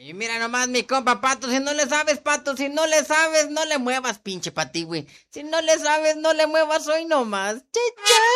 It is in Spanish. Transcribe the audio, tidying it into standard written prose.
Y mira nomás, mi compa Pato, si no le sabes, Pato, si no le sabes, no le muevas, pinche Pati, güey. Si no le sabes, no le muevas hoy nomás. Chicha.